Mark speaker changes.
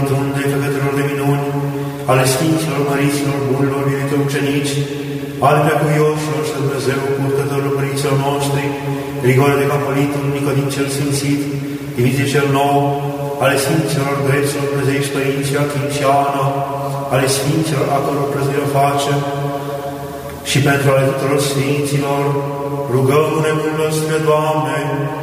Speaker 1: tunde făcătorilor de minuni, ale Sfinților, Măriților, Bunilor, iubite ucenici, ale preacuioșilor și Dumnezeu, purtătorilor părinților noștri, Grigore de Capolitul, Nicodim cel Sfințit, Dimitrie cel Nou, ale Sfinților, Greților, Dumnezeiști Părinții, Achim și Ana, ale Sfinților, a căror prăzire facem, și pentru ale tuturor Sfinților, rugăm-ne, Doamne,